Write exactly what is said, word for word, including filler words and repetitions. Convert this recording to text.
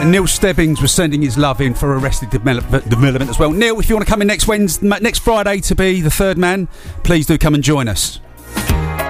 And Neil Stebbings was sending his love in for Arrested Develop- Development as well. Neil, if you want to come in next Wednesday, next Friday to be the third man, please do come and join us.